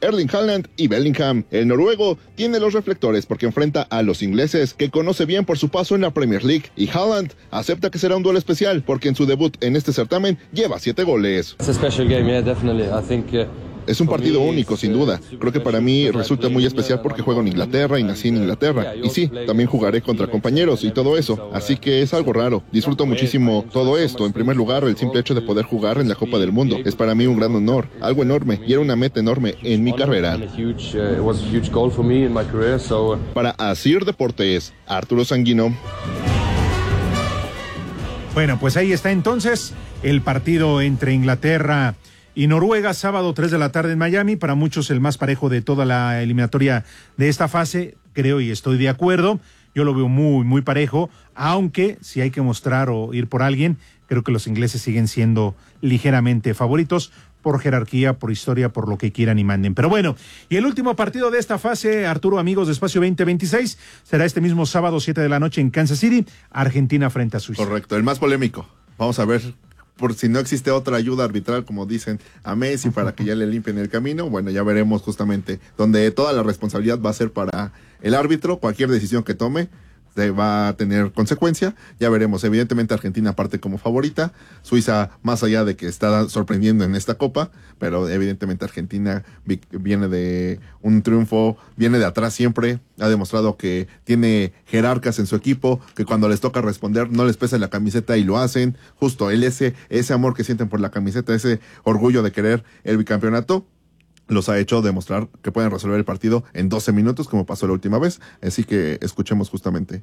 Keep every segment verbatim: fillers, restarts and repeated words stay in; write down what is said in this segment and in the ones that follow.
Erling Haaland y Bellingham. El noruego tiene los reflectores porque enfrenta a los ingleses, que conoce bien por su paso en la Premier League, y Haaland acepta que será un duelo especial porque en su debut en este certamen lleva siete goles. It's a special game, yeah, definitely. I think uh... Es un partido único, sin duda. Creo que para mí resulta muy especial porque juego en Inglaterra y nací en Inglaterra. Y sí, también jugaré contra compañeros y todo eso. Así que es algo raro. Disfruto muchísimo todo esto. En primer lugar, el simple hecho de poder jugar en la Copa del Mundo. Es para mí un gran honor, algo enorme, y era una meta enorme en mi carrera. Para Asir Deportes, Arturo Sanguino. Bueno, pues ahí está entonces el partido entre Inglaterra y Noruega, sábado tres de la tarde en Miami. Para muchos el más parejo de toda la eliminatoria de esta fase, creo y estoy de acuerdo. Yo lo veo muy, muy parejo, aunque si hay que mostrar o ir por alguien, creo que los ingleses siguen siendo ligeramente favoritos por jerarquía, por historia, por lo que quieran y manden. Pero bueno, y el último partido de esta fase, Arturo, amigos de Espacio veinte veintiséis, será este mismo sábado, siete de la noche en Kansas City, Argentina frente a Suiza. Correcto, el más polémico. Vamos a ver, por si no existe otra ayuda arbitral, como dicen a Messi, para que ya le limpien el camino. Bueno, ya veremos justamente donde toda la responsabilidad va a ser para el árbitro. Cualquier decisión que tome se va a tener consecuencia. Ya veremos. Evidentemente Argentina parte como favorita, Suiza más allá de que está sorprendiendo en esta copa, pero evidentemente Argentina vi- viene de un triunfo, viene de atrás siempre, ha demostrado que tiene jerarcas en su equipo, que cuando les toca responder no les pesa la camiseta y lo hacen. Justo el ese, ese amor que sienten por la camiseta, ese orgullo de querer el bicampeonato, los ha hecho demostrar que pueden resolver el partido en doce minutos, como pasó la última vez. Así que escuchemos justamente.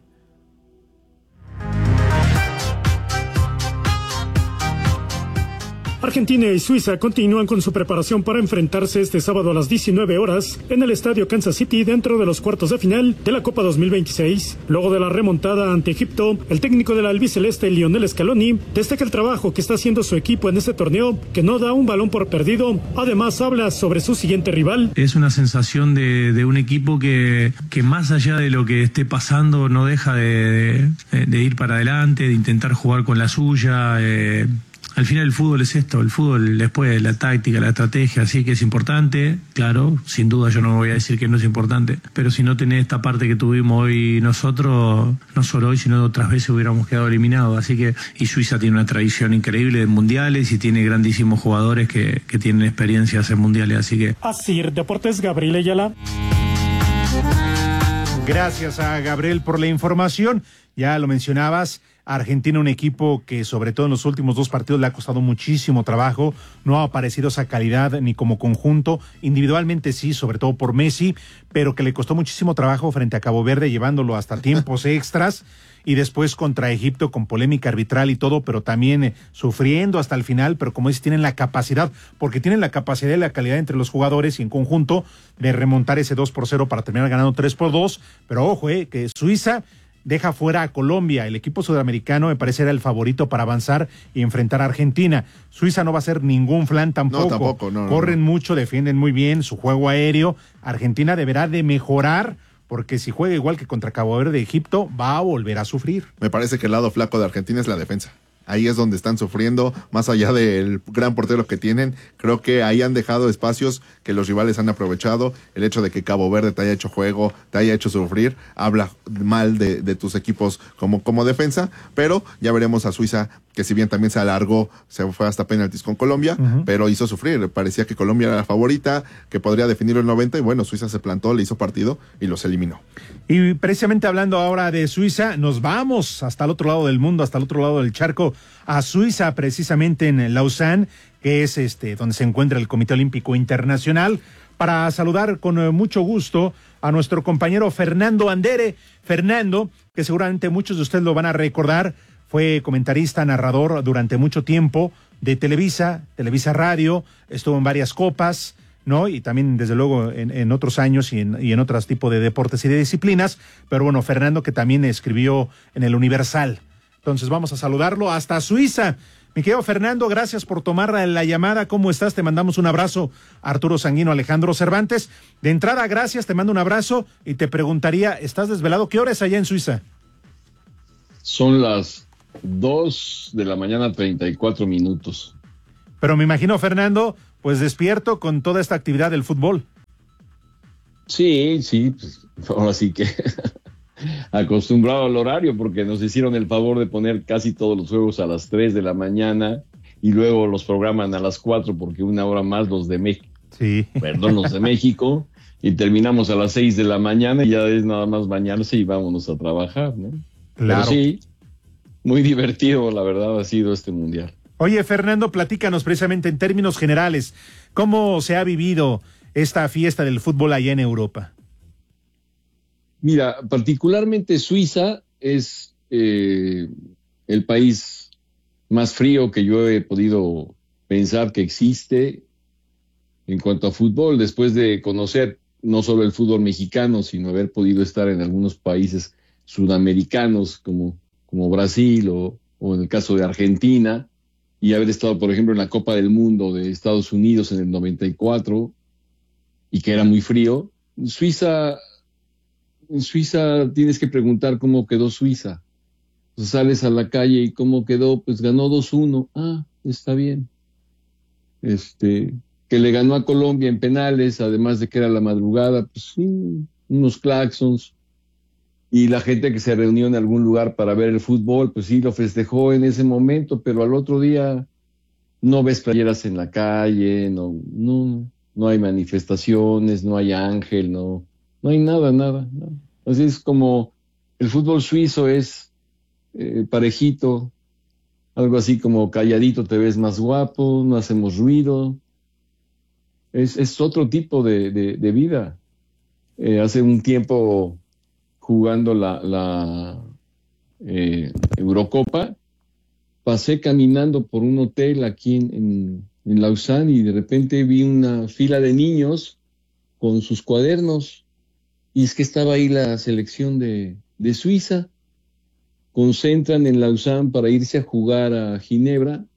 Argentina y Suiza continúan con su preparación para enfrentarse este sábado a las diecinueve horas en el estadio Kansas City dentro de los cuartos de final de la Copa dos mil veintiséis. Luego de la remontada ante Egipto, el técnico de la albiceleste, Lionel Scaloni, destaca el trabajo que está haciendo su equipo en este torneo, que no da un balón por perdido. Además, habla sobre su siguiente rival. Es una sensación de, de un equipo que, que más allá de lo que esté pasando no deja de, de, de ir para adelante, de intentar jugar con la suya. Eh, Al final el fútbol es esto, el fútbol después la táctica, la estrategia, así que es importante, claro, sin duda yo no voy a decir que no es importante, pero si no tenés esta parte que tuvimos hoy nosotros, no solo hoy, sino otras veces hubiéramos quedado eliminados, así que, y Suiza tiene una tradición increíble de mundiales y tiene grandísimos jugadores que, que tienen experiencias en mundiales, así que... Asir Deportes, Gabriel Ayala. Gracias a Gabriel por la información, ya lo mencionabas. Argentina, un equipo que sobre todo en los últimos dos partidos le ha costado muchísimo trabajo, no ha aparecido esa calidad ni como conjunto, individualmente sí, sobre todo por Messi, pero que le costó muchísimo trabajo frente a Cabo Verde, llevándolo hasta tiempos extras, y después contra Egipto con polémica arbitral y todo, pero también eh, sufriendo hasta el final, pero como dices, tienen la capacidad, porque tienen la capacidad y la calidad entre los jugadores y en conjunto de remontar ese dos por cero para terminar ganando tres por dos, pero ojo, eh, que Suiza deja fuera a Colombia. El equipo sudamericano me parece era el favorito para avanzar y enfrentar a Argentina. Suiza no va a ser ningún flan tampoco. No, tampoco, no, Corren no. mucho, defienden muy bien su juego aéreo. Argentina deberá de mejorar, porque si juega igual que contra Cabo Verde de Egipto, va a volver a sufrir. Me parece que el lado flaco de Argentina es la defensa. Ahí es donde están sufriendo, más allá del gran portero que tienen. Creo que ahí han dejado espacios que los rivales han aprovechado. El hecho de que Cabo Verde te haya hecho juego, te haya hecho sufrir, habla mal de, de tus equipos como, como defensa. Pero ya veremos a Suiza, que si bien también se alargó, se fue hasta penaltis con Colombia, uh-huh. pero hizo sufrir. Parecía que Colombia era la favorita, que podría definir el noventa, y bueno, Suiza se plantó, le hizo partido y los eliminó. Y precisamente hablando ahora de Suiza, nos vamos hasta el otro lado del mundo, hasta el otro lado del charco, a Suiza, precisamente en Lausanne, que es este donde se encuentra el Comité Olímpico Internacional, para saludar con eh, mucho gusto a nuestro compañero Fernando Andere. Fernando, que seguramente muchos de ustedes lo van a recordar, fue comentarista, narrador durante mucho tiempo de Televisa, Televisa Radio, estuvo en varias copas, ¿no? Y también, desde luego, en, en otros años y en, y en otros tipos de deportes y de disciplinas. Pero bueno, Fernando, que también escribió en el Universal. Entonces vamos a saludarlo hasta Suiza. Mi querido Fernando, gracias por tomar la llamada. ¿Cómo estás? Te mandamos un abrazo. Arturo Sanguino, Alejandro Cervantes. De entrada, gracias, te mando un abrazo y te preguntaría, ¿estás desvelado? ¿Qué hora es allá en Suiza? Son las dos de la mañana, treinta y cuatro minutos. Pero me imagino, Fernando, pues despierto con toda esta actividad del fútbol. Sí, sí, pues, ahora sí que acostumbrado al horario, porque nos hicieron el favor de poner casi todos los juegos a las tres de la mañana y luego los programan a las cuatro porque una hora más los de México, Sí. perdón, los de México, y terminamos a las seis de la mañana y ya es nada más bañarse y vámonos a trabajar, ¿no? Claro. Pero sí, muy divertido, la verdad, ha sido este mundial. Oye, Fernando, platícanos precisamente en términos generales, ¿cómo se ha vivido esta fiesta del fútbol allá en Europa? Mira, particularmente Suiza es eh, el país más frío que yo he podido pensar que existe en cuanto a fútbol, después de conocer no solo el fútbol mexicano, sino haber podido estar en algunos países sudamericanos como, como Brasil o, o en el caso de Argentina, y haber estado, por ejemplo, en la Copa del Mundo de Estados Unidos en el noventa y cuatro, y que era muy frío. Suiza, en Suiza tienes que preguntar cómo quedó Suiza. Pues sales a la calle y cómo quedó, pues ganó dos uno. Ah, está bien. Este, que le ganó a Colombia en penales, además de que era la madrugada, pues sí, unos claxons. Y la gente que se reunió en algún lugar para ver el fútbol, pues sí, lo festejó en ese momento, pero al otro día no ves playeras en la calle, no, no, no hay manifestaciones, no hay ángel, no, no hay nada, nada. No. Así es como el fútbol suizo es eh, parejito, algo así como calladito te ves más guapo, no hacemos ruido. Es, es otro tipo de, de, de vida. Eh, hace un tiempo, jugando la, la eh, Eurocopa, pasé caminando por un hotel aquí en, en, en Lausanne y de repente vi una fila de niños con sus cuadernos, y es que estaba ahí la selección de, de Suiza. Concentran en Lausanne para irse a jugar a Ginebra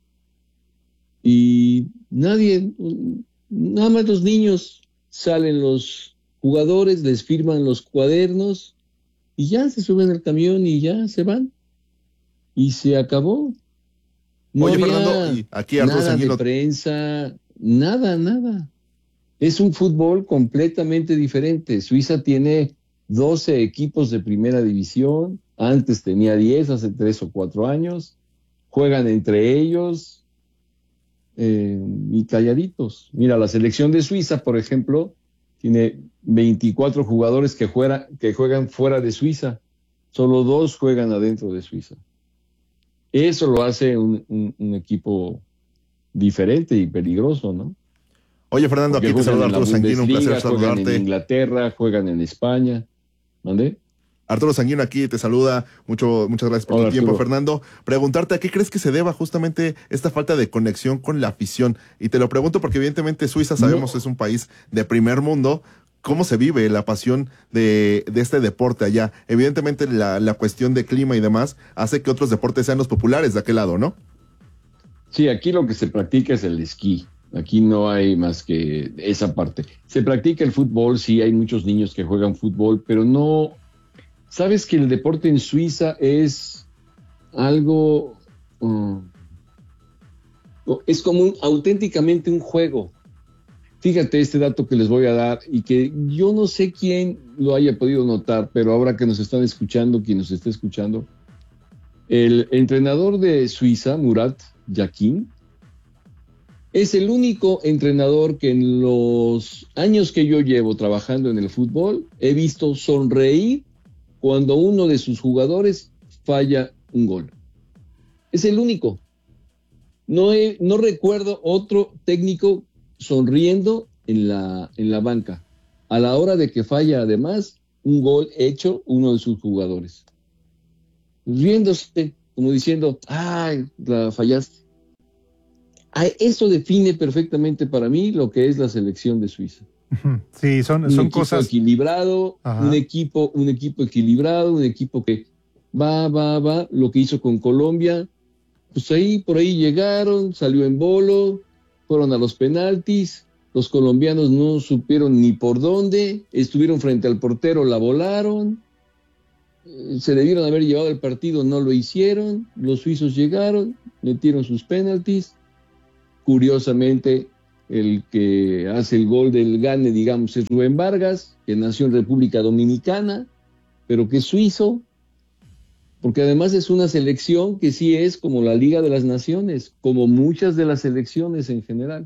y nadie, nada más los niños, salen los jugadores, les firman los cuadernos y ya se suben al camión y ya se van. Y se acabó. No Oye, había Fernando, y aquí Arturo nada Sanguino. de prensa, nada, nada. Es un fútbol completamente diferente. Suiza tiene doce equipos de primera división, antes tenía diez, hace tres o cuatro años. Juegan entre ellos eh, y calladitos. Mira, la selección de Suiza, por ejemplo, tiene veinticuatro jugadores que, juega, que juegan fuera de Suiza. Solo dos juegan adentro de Suiza. Eso lo hace un, un, un equipo diferente y peligroso, ¿no? Oye, Fernando, Porque aquí te saluda juegan en la Arturo Sanguino, un Bundesliga, placer juegan en saludarte. Inglaterra, juegan en España. ¿Mande? Arturo Sanguino aquí te saluda, mucho, muchas gracias por Hola, tu tiempo, Arturo. Fernando. Preguntarte a qué crees que se deba justamente esta falta de conexión con la afición. Y te lo pregunto porque evidentemente Suiza, sabemos, No. es un país de primer mundo. ¿Cómo se vive la pasión de, de este deporte allá? Evidentemente la, la cuestión de clima y demás hace que otros deportes sean los populares de aquel lado, ¿no? Sí, aquí lo que se practica es el esquí. Aquí no hay más que esa parte. Se practica el fútbol, sí, hay muchos niños que juegan fútbol, pero no... ¿Sabes que el deporte en Suiza es algo... Uh, es como un, auténticamente un juego? Fíjate este dato que les voy a dar y que yo no sé quién lo haya podido notar, pero ahora que nos están escuchando, quien nos está escuchando, el entrenador de Suiza, Murat Yakin, es el único entrenador que en los años que yo llevo trabajando en el fútbol he visto sonreír cuando uno de sus jugadores falla un gol. Es el único. No, he, no recuerdo otro técnico sonriendo en la, en la banca a la hora de que falla además un gol hecho uno de sus jugadores. Riéndose, como diciendo, ay, la fallaste. Eso define perfectamente para mí lo que es la selección de Suiza. Sí, son, un son equipo cosas... equilibrado, Ajá. un equipo, un equipo equilibrado, un equipo que va, va, va, lo que hizo con Colombia, pues ahí, por ahí llegaron, salió en bolo, fueron a los penaltis, los colombianos no supieron ni por dónde, estuvieron frente al portero, la volaron, se debieron haber llevado el partido, no lo hicieron, los suizos llegaron, metieron sus penaltis, curiosamente el que hace el gol del gane, digamos, es Rubén Vargas, que nació en República Dominicana, pero que es suizo, porque además es una selección que sí es como la Liga de las Naciones, como muchas de las selecciones en general.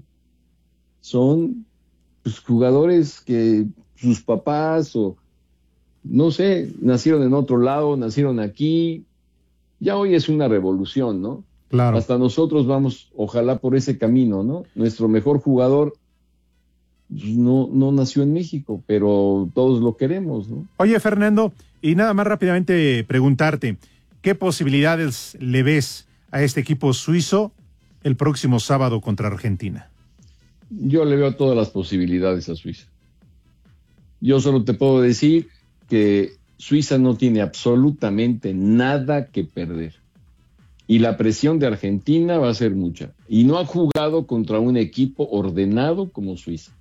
Son pues, jugadores que sus papás o, no sé, nacieron en otro lado, nacieron aquí. Ya hoy es una revolución, ¿no? Claro. Hasta nosotros vamos, ojalá, por ese camino, ¿no? Nuestro mejor jugador no, no nació en México, pero todos lo queremos, ¿no? Oye, Fernando, y nada más rápidamente preguntarte, ¿qué posibilidades le ves a este equipo suizo el próximo sábado contra Argentina? Yo le veo todas las posibilidades a Suiza. Yo solo te puedo decir que Suiza no tiene absolutamente nada que perder. Y la presión de Argentina va a ser mucha. Y no ha jugado contra un equipo ordenado como Suiza.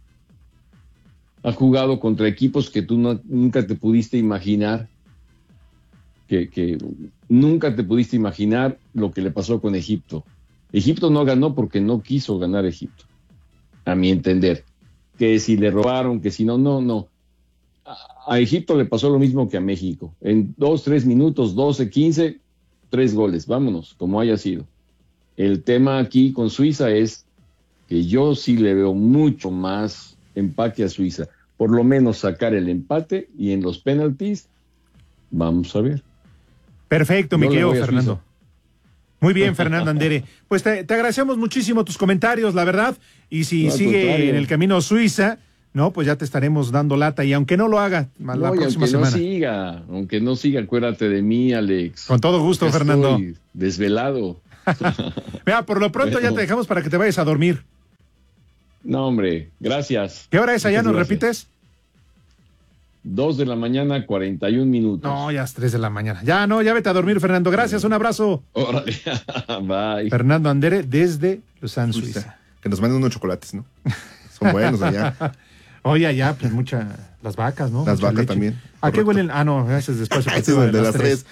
Ha jugado contra equipos que tú no, nunca te pudiste imaginar. Que, que nunca te pudiste imaginar lo que le pasó con Egipto. Egipto no ganó porque no quiso ganar Egipto. A mi entender. Que si le robaron, que si no, no, no. A, a Egipto le pasó lo mismo que a México. En dos, tres minutos, doce, quince... tres goles, vámonos, como haya sido. El tema aquí con Suiza es que yo sí le veo mucho más empaque a Suiza. Por lo menos sacar el empate y en los penaltis, vamos a ver. Perfecto, mi Yo le querido voy a Fernando. Suiza. Muy bien, Fernando Andere. Pues te, te agradecemos muchísimo tus comentarios, la verdad. Y si No, al sigue contrario. en el camino Suiza, no, pues ya te estaremos dando lata. Y aunque no lo haga, la No, y próxima aunque semana. no siga, aunque no siga, acuérdate de mí, Alex. Con todo gusto, Acá Fernando. estoy desvelado. Mira, por lo pronto ya Bueno. te dejamos para que te vayas a dormir. No, hombre, gracias. ¿Qué hora es allá? Muchas ¿Nos gracias. repites? Dos de la mañana, cuarenta y un minutos. No, ya es tres de la mañana. Ya, no, ya vete a dormir, Fernando. Gracias, un abrazo. Órale, bye. Fernando Andere desde Lausanne, Suiza. Que nos manden unos chocolates, ¿no? Son buenos allá. Oye, allá, pues mucha, las vacas, ¿no? Las Mucha vacas leche. también, ¿A qué correcto. huelen? Ah, no, ese es después. Ese es el de las tres.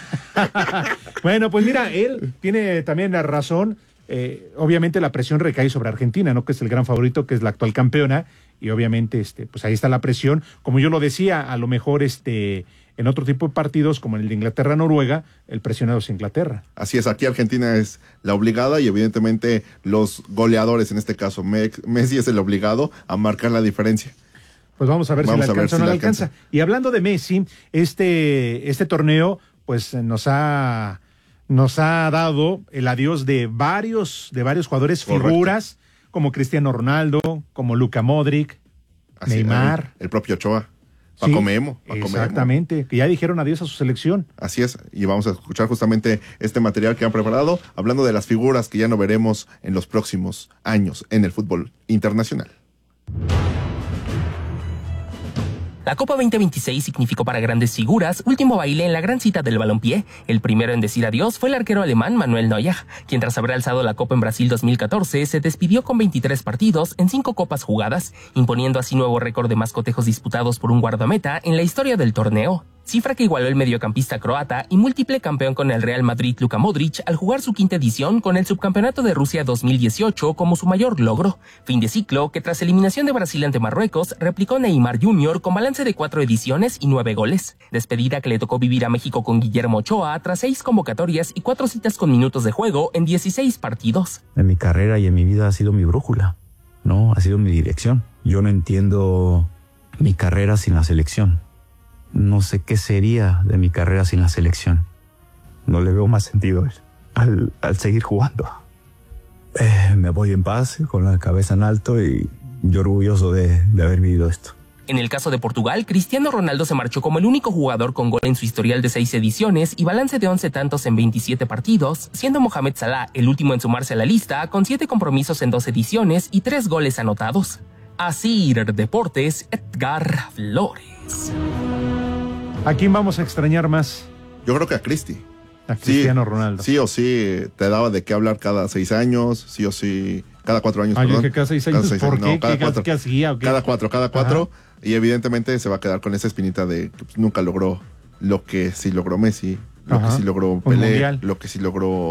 Bueno, pues mira, él tiene también la razón. Eh, obviamente la presión recae sobre Argentina, ¿no? Que es el gran favorito, que es la actual campeona. Y obviamente, este, pues ahí está la presión. Como yo lo decía, a lo mejor este, en otro tipo de partidos, como en el de Inglaterra-Noruega, el presionado es Inglaterra. Así es, aquí Argentina es la obligada y evidentemente los goleadores, en este caso Me- Messi es el obligado a marcar la diferencia. Pues vamos a ver Vamos si a le ver alcanza o si no le le alcanza. alcanza. Y hablando de Messi, este, este torneo, pues nos ha, nos ha dado el adiós de varios, de varios jugadores, Correcto. figuras, como Cristiano Ronaldo, como Luka Modric, Así, Neymar. El, el propio Ochoa. Paco Sí, Memo. Paco Memo. exactamente, que ya dijeron adiós a su selección. Así es, y vamos a escuchar justamente este material que han preparado, hablando de las figuras que ya no veremos en los próximos años en el fútbol internacional. La Copa veinte veintiséis significó para grandes figuras último baile en la gran cita del balompié. El primero en decir adiós fue el arquero alemán Manuel Neuer, quien tras haber alzado la Copa en Brasil dos mil catorce se despidió con veintitrés partidos en cinco copas jugadas, imponiendo así nuevo récord de más cotejos disputados por un guardameta en la historia del torneo. Cifra que igualó el mediocampista croata y múltiple campeón con el Real Madrid Luka Modric al jugar su quinta edición con el Subcampeonato de Rusia dos mil dieciocho como su mayor logro. Fin de ciclo que tras eliminación de Brasil ante Marruecos replicó Neymar junior con balance de cuatro ediciones y nueve goles. Despedida que le tocó vivir a México con Guillermo Ochoa tras seis convocatorias y cuatro citas con minutos de juego en dieciséis partidos. En mi carrera y en mi vida ha sido mi brújula, ¿no? Ha sido mi dirección. Yo no entiendo mi carrera sin la selección. No sé qué sería de mi carrera sin la selección. No le veo más sentido al, al seguir jugando. Eh, me voy en paz, con la cabeza en alto y yo orgulloso de, de haber vivido esto. En el caso de Portugal, Cristiano Ronaldo se marchó como el único jugador con gol en su historial de seis ediciones y balance de once tantos en veintisiete partidos, siendo Mohamed Salah el último en sumarse a la lista con siete compromisos en dos ediciones y tres goles anotados. Asir Deportes, Edgar Flores. ¿A quién vamos a extrañar más? Yo creo que a Cristi. A Cristiano Ronaldo. Sí o sí, te daba de qué hablar cada seis años, sí o sí, cada cuatro años. Ah, yo perdón. dije cada seis años, ¿por qué? no, cada ¿Qué- cuatro. qué hacía o qué? Cada cuatro, cada cuatro. Y evidentemente se va a quedar con esa espinita de que pues, nunca logró lo que sí logró Messi, lo Ajá. que sí logró Un Pelé, mundial. lo que sí logró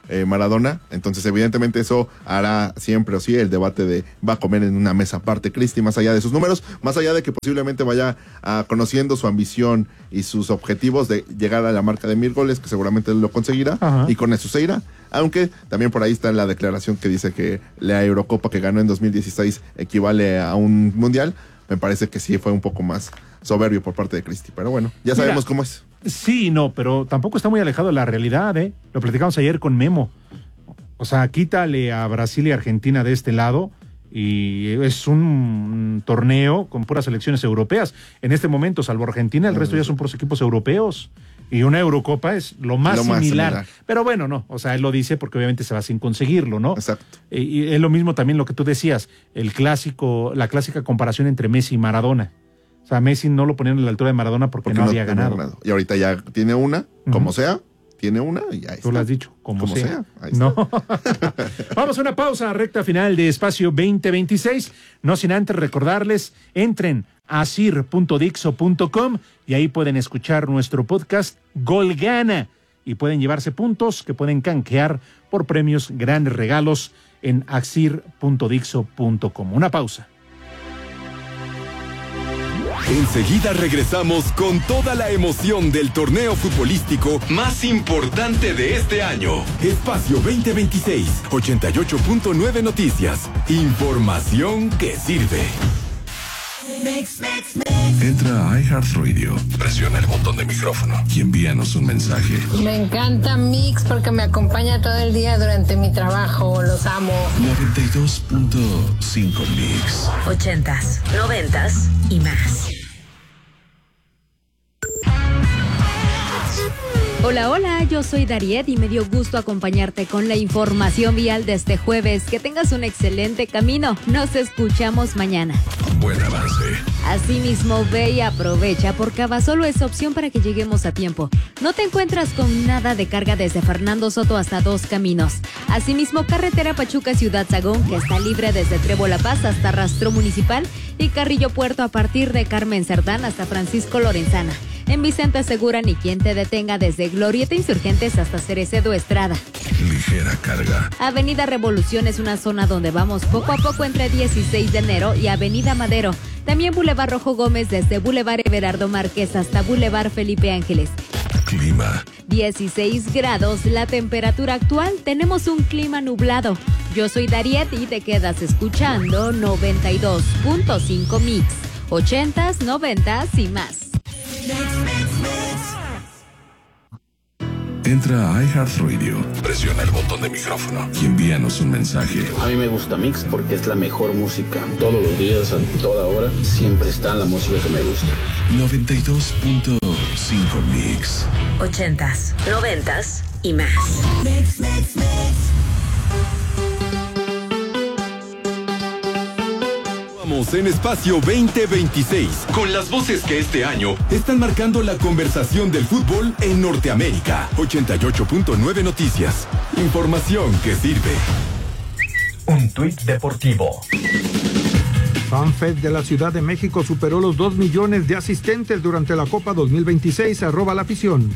eh, Maradona. Entonces, evidentemente, eso hará siempre o sí el debate de va a comer en una mesa aparte Cristi, más allá de sus números, más allá de que posiblemente vaya a, conociendo su ambición y sus objetivos de llegar a la marca de mil goles, que seguramente lo conseguirá. Ajá. Y con eso se irá. Aunque también por ahí está la declaración que dice que la Eurocopa que ganó en dos mil dieciséis equivale a un mundial. Me parece que sí fue un poco más soberbio por parte de Cristi, pero bueno, ya sabemos Mira, cómo es. Sí, no, pero tampoco está muy alejado de la realidad, ¿eh? Lo platicamos ayer con Memo. O sea, quítale a Brasil y Argentina de este lado y es un torneo con puras selecciones europeas. En este momento, salvo Argentina, el resto ya son puros equipos europeos. Y una Eurocopa es lo más, lo más similar. similar. Pero bueno, no, o sea, él lo dice porque obviamente se va sin conseguirlo, ¿no? Exacto. Y, y es lo mismo también lo que tú decías, el clásico, la clásica comparación entre Messi y Maradona. O sea, Messi no lo ponían a la altura de Maradona porque, porque no, no había ganado. ganado. Y ahorita ya tiene una, como uh-huh. sea, tiene una y ya está. Tú lo has dicho, como, como sea. sea. Ahí está. No. Vamos a una pausa, recta final de Espacio veinte veintiséis. No sin antes recordarles, entren a asir punto dixo punto com y ahí pueden escuchar nuestro podcast Gol Gana y pueden llevarse puntos que pueden canjear por premios, grandes regalos en asir punto dixo punto com. Una pausa. Enseguida regresamos con toda la emoción del torneo futbolístico más importante de este año. Espacio veinte veintiséis, ochenta y ocho punto nueve Noticias. Información que sirve. Mix, mix, mix. Entra a iHeartRadio, presiona el botón de micrófono y envíanos un mensaje. Me encanta Mix porque me acompaña todo el día durante mi trabajo. Los amo. noventa y dos punto cinco Mix. Ochentas, noventas y más. Hola, hola, yo soy Dariet y me dio gusto acompañarte con la información vial de este jueves. Que tengas un excelente camino. Nos escuchamos mañana. Buen avance. Asimismo, ve y aprovecha porque Abasolo es opción para que lleguemos a tiempo. No te encuentras con nada de carga desde Fernando Soto hasta Dos Caminos. Asimismo, carretera Pachuca Ciudad Sagún, que está libre desde Trevo La Paz hasta Rastro Municipal y Carrillo Puerto a partir de Carmen Cerdán hasta Francisco Lorenzana. En Vicente Segura ni quien te detenga desde Glorieta Insurgentes hasta Cerecedo Estrada. Ligera carga. Avenida Revolución es una zona donde vamos poco a poco entre dieciséis de enero y Avenida Madero. También Boulevard Rojo Gómez desde Boulevard Everardo Márquez hasta Boulevard Felipe Ángeles. Clima. dieciséis grados, la temperatura actual, tenemos un clima nublado. Yo soy Dariet y te quedas escuchando noventa y dos punto cinco Mix. Ochentas, noventas y más. Entra a iHeartRadio, presiona el botón de micrófono y envíanos un mensaje. A mí me gusta Mix porque es la mejor música. Todos los días, a toda hora, siempre está la música que me gusta. noventa y dos punto cinco Mix. Ochentas, noventas y más. Mix, mix, mix. En Espacio veinte veintiséis, con las voces que este año están marcando la conversación del fútbol en Norteamérica. ochenta y ocho punto nueve Noticias. Información que sirve. Un tuit deportivo. FanFest de la Ciudad de México superó los dos millones de asistentes durante la Copa dos mil veintiséis, arroba la afición.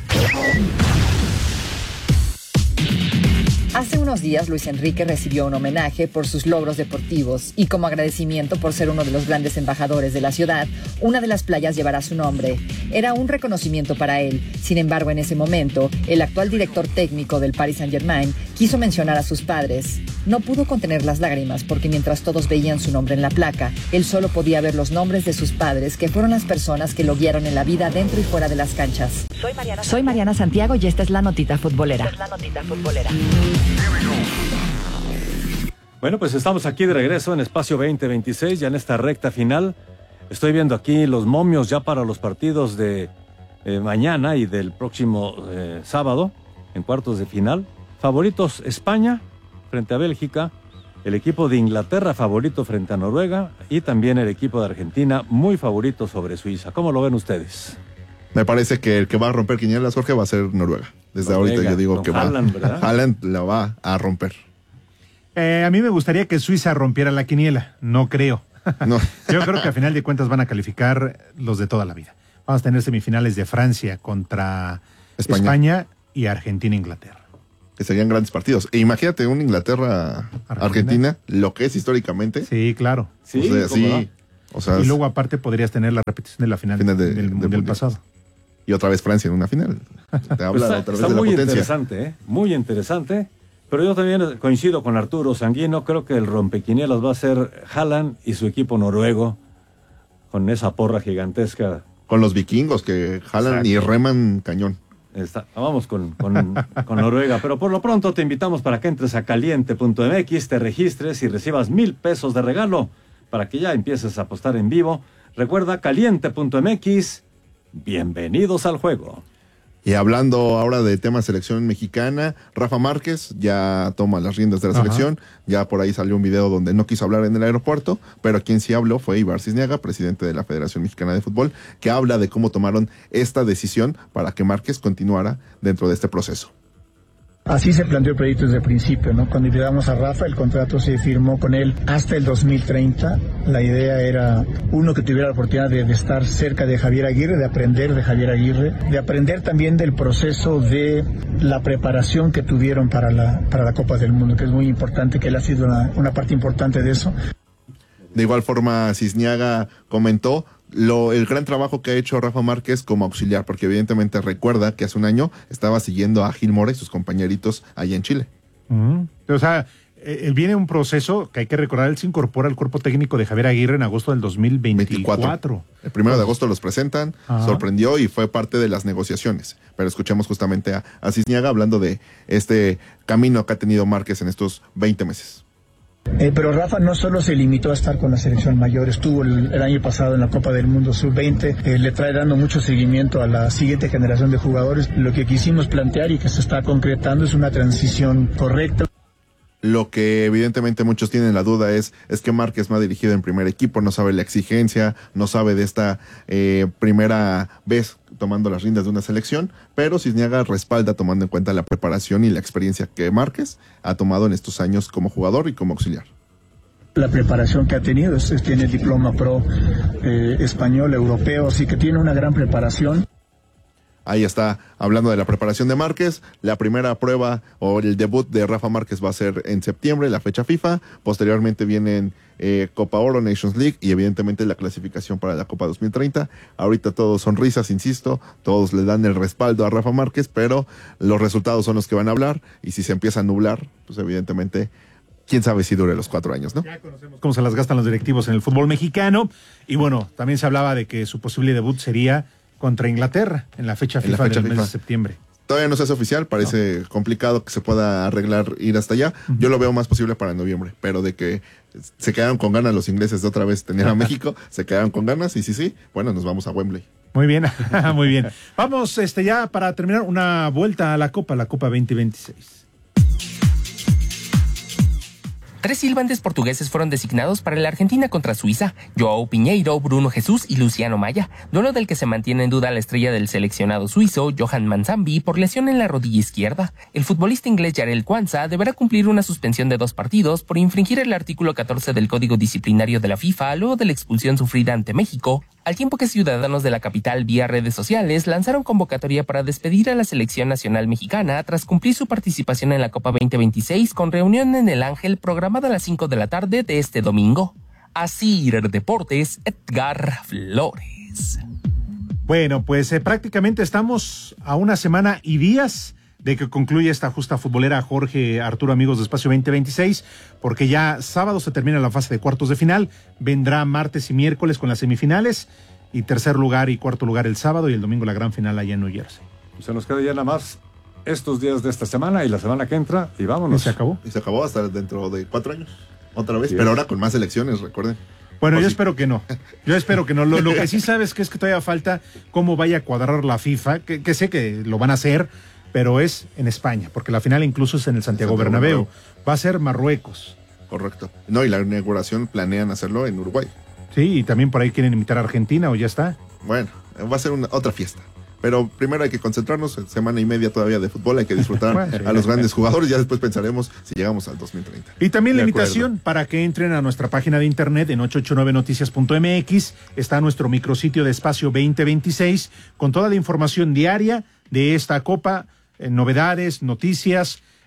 Hace unos días Luis Enrique recibió un homenaje por sus logros deportivos y como agradecimiento por ser uno de los grandes embajadores de la ciudad, una de las playas llevará su nombre. Era un reconocimiento para él. Sin embargo, en ese momento, el actual director técnico del Paris Saint-Germain quiso mencionar a sus padres. No pudo contener las lágrimas porque mientras todos veían su nombre en la placa, él solo podía ver los nombres de sus padres, que fueron las personas que lo guiaron en la vida dentro y fuera de las canchas. Soy Mariana, Soy Mariana Santiago y esta es la notita futbolera. Esta es la notita futbolera. Bueno, pues estamos aquí de regreso en Espacio veinte veintiséis, ya en esta recta final. Estoy viendo aquí los momios ya para los partidos de eh, mañana y del próximo eh, sábado, en cuartos de final. Favoritos España frente a Bélgica, el equipo de Inglaterra favorito frente a Noruega y también el equipo de Argentina muy favorito sobre Suiza. ¿Cómo lo ven ustedes? Me parece que el que va a romper quinielas, Jorge, va a ser Noruega. Desde Noruega, ahorita yo digo que Haaland, va. ¿verdad? Haaland la va a romper. Eh, a mí me gustaría que Suiza rompiera la quiniela. No creo. No. Yo creo que a final de cuentas van a calificar los de toda la vida. Vamos a tener semifinales de Francia contra España, España y Argentina-Inglaterra. que serían grandes partidos. E imagínate un Inglaterra-Argentina, lo que es históricamente. Sí, claro. Sí, o sea, sí, no? o sea, y luego aparte podrías tener la repetición de la final, final de, del, del Mundial, mundial pasado. Y otra vez Francia en una final. Te habla está, otra vez está de la muy potencia. interesante, ¿eh? Muy interesante. Pero yo también coincido con Arturo Sanguino. Creo que el rompequinielas va a ser Haaland y su equipo noruego con esa porra gigantesca. Con los vikingos que jalan y reman cañón. Está, vamos con, con, con Noruega, pero por lo pronto te invitamos para que entres a caliente punto m x, te registres y recibas mil pesos de regalo para que ya empieces a apostar en vivo. Recuerda, caliente punto m x, bienvenidos al juego. Y hablando ahora de tema selección mexicana, Rafa Márquez ya toma las riendas de la Ajá. selección. Ya por ahí salió un video donde no quiso hablar en el aeropuerto, pero quien sí habló fue Ibar Cisniaga, presidente de la Federación Mexicana de Fútbol, que habla de cómo tomaron esta decisión para que Márquez continuara dentro de este proceso. Así se planteó el proyecto desde el principio, ¿no? Cuando invitamos a Rafa, el contrato se firmó con él hasta el dos mil treinta. La idea era, uno, que tuviera la oportunidad de, de estar cerca de Javier Aguirre, de aprender de Javier Aguirre, de aprender también del proceso de la preparación que tuvieron para la, para la Copa del Mundo, que es muy importante, que él ha sido una, una parte importante de eso. De igual forma, Cisniaga comentó lo, el gran trabajo que ha hecho Rafa Márquez como auxiliar, porque evidentemente recuerda que hace un año estaba siguiendo a Gil Mora y sus compañeritos allá en Chile. Uh-huh. O sea, él viene un proceso que hay que recordar, él se incorpora al cuerpo técnico de Javier Aguirre en agosto del dos mil veinticuatro. veinticuatro. El primero de agosto los presentan, Ajá. sorprendió y fue parte de las negociaciones. Pero escuchemos justamente a, a Cisniaga hablando de este camino que ha tenido Márquez en estos veinte meses. Eh, pero Rafa no solo se limitó a estar con la selección mayor, estuvo el, el año pasado en la Copa del Mundo sub veinte, eh, le trae dando mucho seguimiento a la siguiente generación de jugadores. Lo que quisimos plantear y que se está concretando es una transición correcta. Lo que evidentemente muchos tienen la duda es, es que Márquez no ha dirigido en primer equipo, no sabe la exigencia, no sabe de esta eh, primera vez tomando las riendas de una selección, pero Cisniaga respalda tomando en cuenta la preparación y la experiencia que Márquez ha tomado en estos años como jugador y como auxiliar. La preparación que ha tenido, es, es, tiene el diploma pro eh, español, europeo, así que tiene una gran preparación. Ahí está, hablando de la preparación de Márquez, la primera prueba o el debut de Rafa Márquez va a ser en septiembre, la fecha FIFA, posteriormente vienen eh, Copa Oro, Nations League y evidentemente la clasificación para la Copa dos mil treinta. Ahorita todos sonrisas, insisto, todos le dan el respaldo a Rafa Márquez, pero los resultados son los que van a hablar y si se empieza a nublar, pues evidentemente quién sabe si dure los cuatro años, ¿no? Ya conocemos cómo se las gastan los directivos en el fútbol mexicano y bueno, también se hablaba de que su posible debut sería contra Inglaterra en la fecha FIFA, en la fecha del FIFA. Mes de septiembre. Todavía no se hace oficial, parece no. complicado que se pueda arreglar ir hasta allá. Uh-huh. Yo lo veo más posible para noviembre, pero de que se quedaron con ganas los ingleses de otra vez tener a México, se quedaron con ganas y sí, sí, bueno, nos vamos a Wembley. Muy bien, muy bien. Vamos este ya para terminar una vuelta a la Copa, la Copa veinte veintiséis. Tres silbantes portugueses fueron designados para la Argentina contra Suiza: Joao Pinheiro, Bruno Jesús y Luciano Maya, duelo del que se mantiene en duda la estrella del seleccionado suizo, Johan Manzambi, por lesión en la rodilla izquierda. El futbolista inglés Jarell Quansah deberá cumplir una suspensión de dos partidos por infringir el artículo catorce del Código Disciplinario de la FIFA luego de la expulsión sufrida ante México, al tiempo que ciudadanos de la capital vía redes sociales lanzaron convocatoria para despedir a la selección nacional mexicana tras cumplir su participación en la Copa veinte veintiséis con reunión en el Ángel programada a las cinco de la tarde de este domingo. Asir Deportes, Edgar Flores. Bueno, pues eh, prácticamente estamos a una semana y días de que concluya esta justa futbolera. Jorge, Arturo, amigos de Espacio veinte veintiséis, porque ya sábado se termina la fase de cuartos de final, vendrá martes y miércoles con las semifinales, y tercer lugar y cuarto lugar el sábado, y el domingo la gran final allá en New Jersey. Se nos queda ya nada más estos días de esta semana y la semana que entra, y vámonos. ¿Y se acabó? Y se acabó hasta dentro de cuatro años, otra vez, sí, pero ahora con más elecciones, recuerden. Bueno, o yo sí. espero que no. Yo espero que no. Lo, lo que sí sabes que es que todavía falta cómo vaya a cuadrar la FIFA, que, que sé que lo van a hacer, pero es en España, porque la final incluso es en el Santiago, Santiago Bernabéu. Bernabéu. Va a ser Marruecos. Correcto. No, y la inauguración planean hacerlo en Uruguay. Sí, y también por ahí quieren invitar a Argentina, o ya está. Bueno, va a ser una, otra fiesta. Pero primero hay que concentrarnos, semana y media todavía de fútbol, hay que disfrutar bueno, sí. a los grandes jugadores, ya después pensaremos si llegamos al dos mil treinta. Y también la invitación para que entren a nuestra página de internet en ocho ocho nueve noticias punto m x, está nuestro micrositio de Espacio veinte veintiséis, con toda la información diaria de esta Copa, eh, novedades, noticias,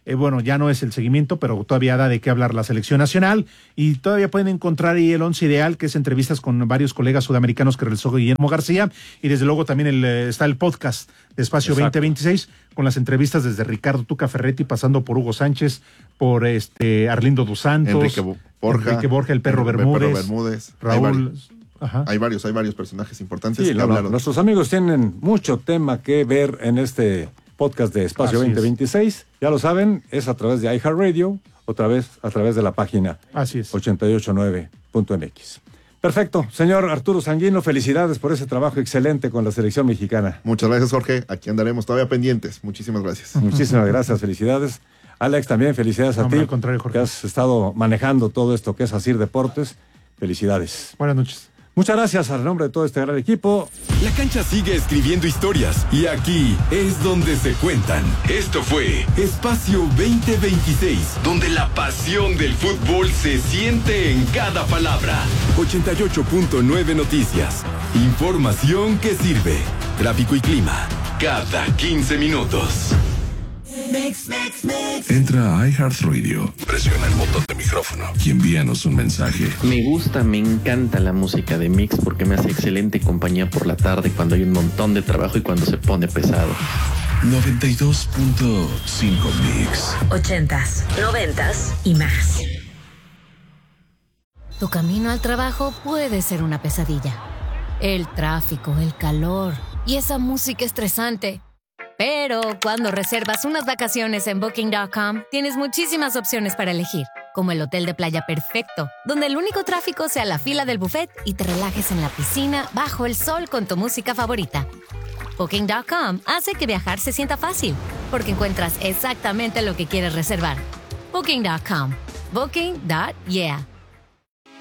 Eh, bueno, ya no es el seguimiento, pero todavía da de qué hablar la selección nacional y todavía pueden encontrar ahí el once ideal, que es entrevistas con varios colegas sudamericanos que realizó Guillermo García, y desde luego también el, está el podcast de Espacio Exacto. veinte veintiséis con las entrevistas desde Ricardo Tuca Ferretti, pasando por Hugo Sánchez, por este Arlindo dos Santos, Enrique Borja, Enrique Borja, el Perro el Bermúdez, Perro Bermúdez, Raúl... Hay varios. Ajá. Hay varios, hay varios personajes importantes sí, que no, hablaron. Nuestros amigos tienen mucho tema que ver en este podcast de Espacio Así veinte veintiséis. Es. Ya lo saben, es a través de iHeartRadio, otra vez a través de la página Así es. ochenta y ocho nueve punto m x. Perfecto. Señor Arturo Sanguino, felicidades por ese trabajo excelente con la selección mexicana. Muchas gracias, Jorge. Aquí andaremos todavía pendientes. Muchísimas gracias. Muchísimas gracias, felicidades. Alex, también felicidades a no, ti. Al contrario, Jorge. Que has estado manejando todo esto que es Asir Deportes. Felicidades. Buenas noches. Muchas gracias al nombre de todo este gran equipo. La cancha sigue escribiendo historias y aquí es donde se cuentan. Esto fue Espacio veinte veintiséis, donde la pasión del fútbol se siente en cada palabra. ochenta y ocho punto nueve Noticias. Información que sirve. Tráfico y clima cada quince minutos. Mix, mix, mix. Entra a iHeartRadio, presiona el botón de micrófono y envíanos un mensaje. Me gusta, me encanta la música de Mix porque me hace excelente compañía por la tarde cuando hay un montón de trabajo y cuando se pone pesado. noventa y dos punto cinco Mix. Ochentas, noventas y más. Tu camino al trabajo puede ser una pesadilla. El tráfico, el calor y esa música estresante. Pero cuando reservas unas vacaciones en Booking punto com, tienes muchísimas opciones para elegir, como el hotel de playa perfecto, donde el único tráfico sea la fila del buffet y te relajes en la piscina bajo el sol con tu música favorita. Booking punto com hace que viajar se sienta fácil, porque encuentras exactamente lo que quieres reservar. Booking punto com. Booking. Yeah.